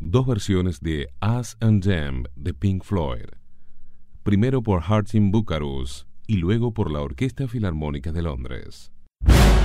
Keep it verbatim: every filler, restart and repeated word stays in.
dos versiones de Us and Them de Pink Floyd, primero por Martin Bucharus y luego por la Orquesta Filarmónica de Londres.